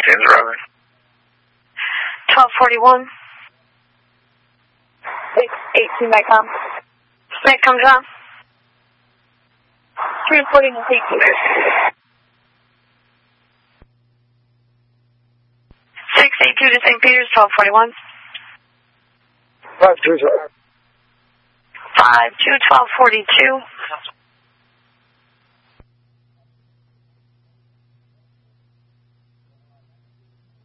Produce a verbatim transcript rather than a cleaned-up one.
James Robert. twelve forty-one. six eighteen Metcom. Metcom, John. Transporting the safety. six eighty-two to Saint Peter's, twelve forty-one. five two, sir. five two, twelve forty-two.